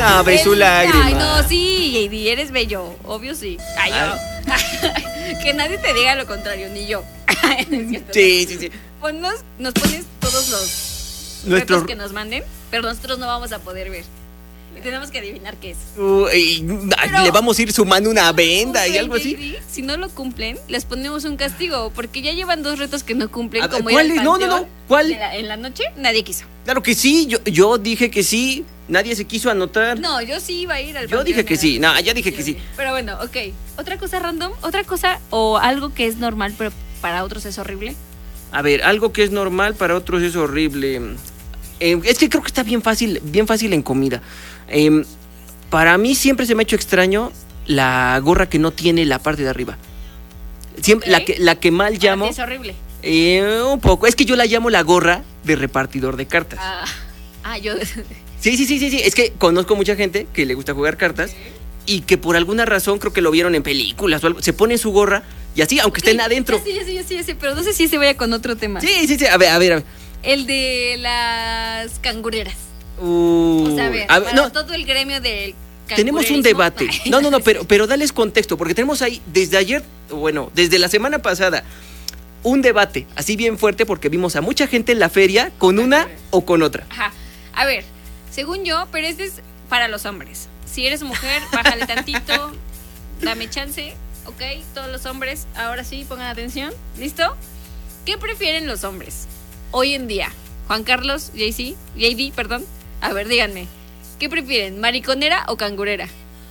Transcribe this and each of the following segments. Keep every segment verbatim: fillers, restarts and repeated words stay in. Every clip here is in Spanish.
Abre su lágrima. Ay, no, sí, J D, eres bello. Obvio sí. Ay, yo. Que nadie te diga lo contrario, ni yo. Sí, sí, sí. Ponnos, nos pones todos los Nuestro... retos que nos manden, pero nosotros no vamos a poder ver. Y tenemos que adivinar qué es. Uy, pero, le vamos a ir sumando una venda y algo así. J D, si no lo cumplen, les ponemos un castigo, porque ya llevan dos retos que no cumplen. A, como ¿Cuál ir es? al No, no, no. ¿Cuál? En la, en la noche, nadie quiso. Claro que sí, yo, yo dije que sí. Nadie se quiso anotar. No, yo sí iba a ir al Yo dije que sí. No, ya dije que sí. Pero bueno, ok. Otra cosa random, otra cosa o algo que es normal, pero para otros es horrible. A ver, algo que es normal para otros es horrible. Eh, es que creo que está bien fácil, bien fácil en comida. Eh, para mí siempre se me ha hecho extraño la gorra que no tiene la parte de arriba. Siempre, Okay. la, que, la que mal llamo. Es horrible. Eh, un poco. Es que yo la llamo la gorra de repartidor de cartas. Ah, ah yo. Sí, sí, sí, sí, sí. Es que conozco mucha gente que le gusta jugar cartas. Y que por alguna razón, creo que lo vieron en películas o algo, se pone su gorra y así, aunque Okay, estén adentro. Sí, sí, sí, sí, pero no sé si se vaya con otro tema. Sí, sí, sí, a ver, a ver, a ver. El de las cangureras. Uh, O sea, a ver, a ver, para no, todo el gremio del tenemos un debate. No, no, no, pero, pero dales contexto, porque tenemos ahí, desde ayer, bueno, desde la semana pasada, un debate así bien fuerte, porque vimos a mucha gente en la feria con una o con otra. Ajá. A ver, según yo, pero este es para los hombres. Si eres mujer, bájale tantito, dame chance, ¿ok? Todos los hombres, ahora sí, pongan atención, ¿listo? ¿Qué prefieren los hombres hoy en día? Juan Carlos, J C, J D, perdón. A ver, díganme, ¿qué prefieren, mariconera o cangurera?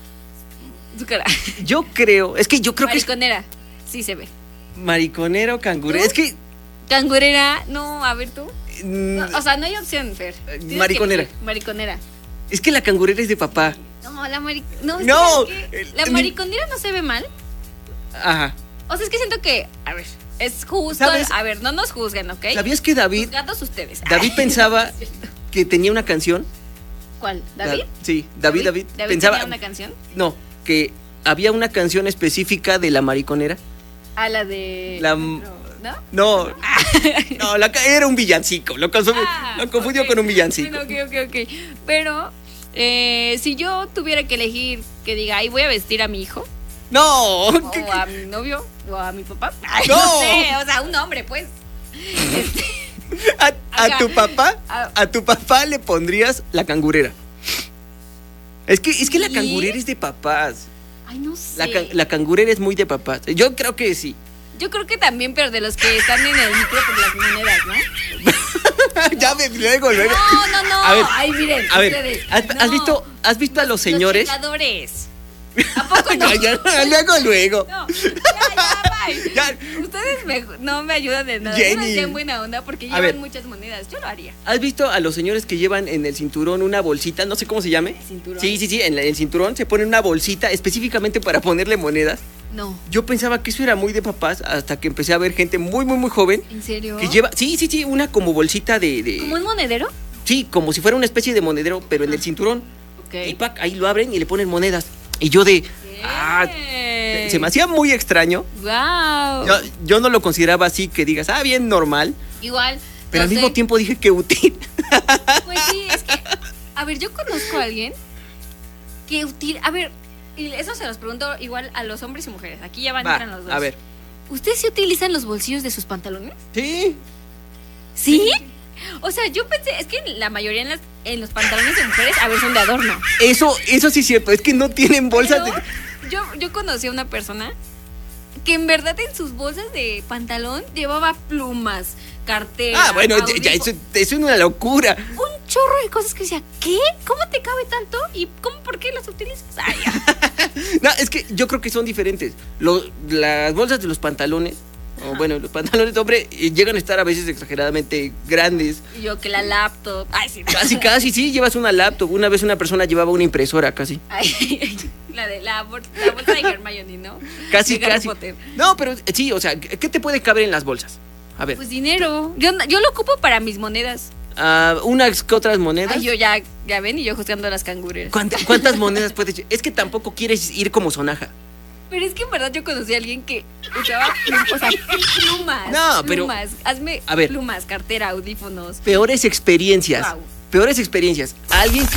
Su cara. Yo creo, es que yo creo Mariconera, sí se ve. que es mariconera o cangurera. ¿Tú? Es que... Cangurera, no, a ver tú. mm, No, o sea, no hay opción, Fer. Tienes mariconera. que elegir, mariconera. Es que la cangurera es de papá. No, la mari... No, No, es que el- la el- mariconera no se ve mal. Ajá. O sea, es que siento que, a ver, es justo. ¿Sabes? A ver, no nos juzguen, ¿ok? ¿Sabías que David, Juzgados ustedes. David Ay, pensaba no es cierto. que tenía una canción? ¿Cuál? ¿David? Da- sí, David, David. ¿David pensaba, tenía una canción? No, que había una canción específica de la mariconera. A la de. La- ¿No? No, no, la, ca- era un villancico. Lo, consumió- Ah, lo confundió ok. con un villancico. Bueno, ok, ok, ok. Pero, eh, si yo tuviera que elegir que diga, ay, voy a vestir a mi hijo, No, o ¿qué- a mi novio, o a mi papá. Ay, No. no sé, o sea, un hombre, pues. Este, a, a Acá. tu papá, A- a tu papá le pondrías la cangurera. Es que, es que la ¿Sí? cangurera es de papás. ay, no sé. La, can- la cangurera es muy de papás. Yo creo que sí. Yo creo que también, pero de los que están en el micro por las monedas, ¿no? Ya me luego, luego. No, no, no. A ver, Ay, miren, A ver, ustedes. ¿has, has No. visto, ¿has visto a los señores? Los checadores. ¿A poco no? Ya, ya, luego, luego. No, ya, ya, bye. Ya. Ustedes me- no me ayudan de nada. Jenny. Yo no en buena onda porque A llevan ver. muchas monedas. Yo lo haría. ¿Has visto a los señores que llevan en el cinturón una bolsita? No sé cómo se llame. ¿Cinturón? Sí, sí, sí, en la- en el cinturón se pone una bolsita específicamente para ponerle monedas. No. Yo pensaba que eso era muy de papás hasta que empecé a ver gente muy, muy, muy joven ¿En serio? que lleva, sí, sí, sí, una como bolsita de, de- ¿Como un monedero? sí, como si fuera una especie de monedero, pero en el cinturón. Ok. Y pac, ahí lo abren y le ponen monedas. Y yo de, ah, se me hacía muy extraño. Wow. Yo, yo no lo consideraba así que digas, ah, bien normal. Igual. Pero no al mismo sé. tiempo dije que útil. Pues sí, es que. A ver, yo conozco a alguien que útil. A ver, y eso se los pregunto igual a los hombres y mujeres. Aquí ya van Va, entran los dos. a ver. ¿Ustedes sí utilizan los bolsillos de sus pantalones? Sí. ¿Sí? O sea, yo pensé, es que la mayoría en, las, en los pantalones de mujeres, a ver, son de adorno. Eso, eso sí es cierto, es que no tienen bolsas Pero de... yo, yo conocí a una persona que en verdad en sus bolsas de pantalón llevaba plumas, carteras. Ah, bueno, ya, ya, eso, eso es una locura. Un chorro de cosas que decía, ¿qué? ¿Cómo te cabe tanto? ¿Y cómo, por qué las utilizas? Ay, ya. No, es que yo creo que son diferentes. Lo- las bolsas de los pantalones, o bueno, los pantalones de hombre, eh, llegan a estar a veces exageradamente grandes. Y yo que la laptop. Ay, sí. Casi, casi, sí, llevas una laptop. Una vez una persona llevaba una impresora, casi. Ay, la de la, bol- la bolsa de Hermione, ¿no? Casi, De Harry casi. Potter. No, pero eh, sí, o sea, ¿qué te puede caber en las bolsas? A ver, Pues dinero. Yo, yo lo ocupo para mis monedas. ah, unas que otras monedas. Ay, yo ya, ya ven, y yo juzgando a las cangureras. ¿Cuántas, cuántas monedas puedes? Es que tampoco quieres ir como sonaja. Pero es que en verdad yo conocí a alguien que usaba plumas, o sea, plumas. No, pero- Plumas. Hazme A ver. plumas, cartera, audífonos. Peores experiencias. Guau. Peores experiencias. Alguien que